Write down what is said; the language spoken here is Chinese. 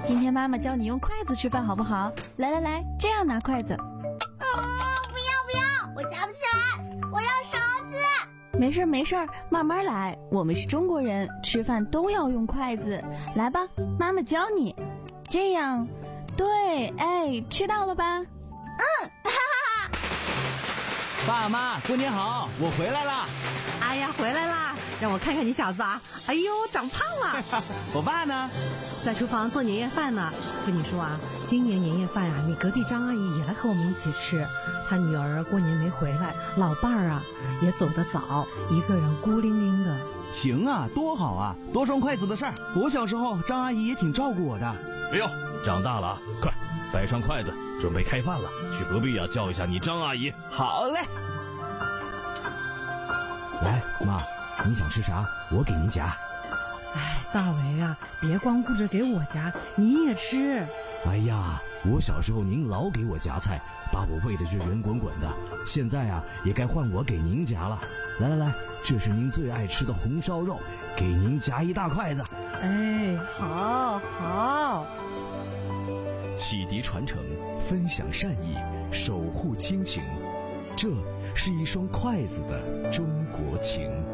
今天妈妈教你用筷子吃饭好不好？来，这样拿筷子。 不要，我夹不起来，我要勺子。 没事，慢慢来。我们是中国人，吃饭都要用筷子。来吧，妈妈教你。这样，对，哎，吃到了吧？ 哈哈。 爸妈，过年好，我回来啦！ 哎呀，回来啦！让我看看你小子啊！哎呦，长胖了！ 我爸呢？ 在厨房做年夜饭呢。跟你说啊，今年年夜饭啊，你隔壁张阿姨也来和我们一起吃。她女儿过年没回来，老伴儿啊也走得早，一个人孤零零的。 行啊，多好啊，多双筷子的事儿。我小时候，张阿姨也挺照顾我的。 哎呦，长大了啊，快摆上筷子，准备开饭了。去隔壁啊叫一下你张阿姨。 好嘞。 来，妈，你想吃啥？我给您夹。 哎，大为啊，别光顾着给我夹，你也吃。 哎呀，我小时候您老给我夹菜，把我喂得是圆滚滚的。现在啊，也该换我给您夹了。来，这是您最爱吃的红烧肉，给您夹一大筷子。 哎，好。 启迪传承，分享善意，守护亲情，这是一双筷子的中国情。